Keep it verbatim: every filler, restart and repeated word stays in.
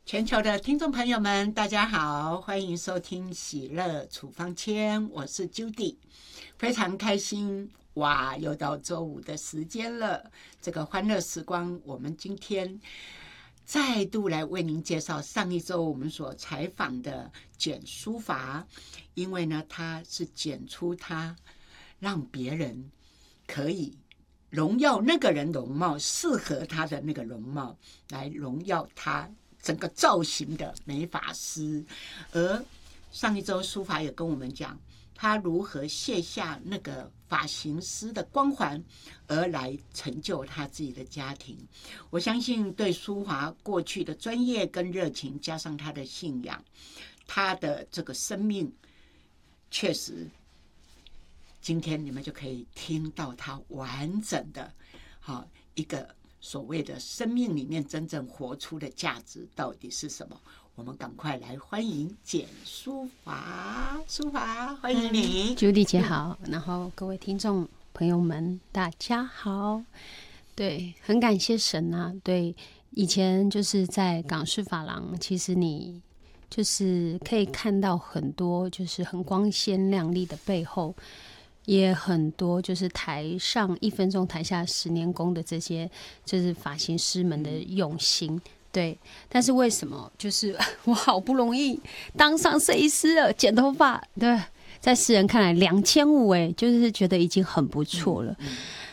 全球的听众朋友们，大家好，欢迎收听喜乐处方签，我是 Judy， 非常开心哇，又到周五的时间了。这个欢乐时光，我们今天再度来为您介绍上一周我们所采访的简书法，因为呢，他是简出他让别人可以荣耀那个人容貌，适合他的那个容貌，来荣耀他整个造型的美发师。而上一周书法也跟我们讲，他如何卸下那个发型师的光环，而来成就他自己的家庭。我相信对书法过去的专业跟热情，加上他的信仰，他的这个生命，确实今天你们就可以听到他完整的好一个所谓的生命里面真正活出的价值到底是什么。我们赶快来欢迎简书法，书法欢迎你。 Judy 姐好，然后各位听众朋友们大家好。对，很感谢神啊。对，以前就是在港式发廊，其实你就是可以看到很多就是很光鲜亮丽的背后，也很多就是台上一分钟台下十年功的这些就是发型师们的用心。对，但是为什么就是我好不容易当上设计师了，剪头发，对，在世人看来两千五哎，就是觉得已经很不错了。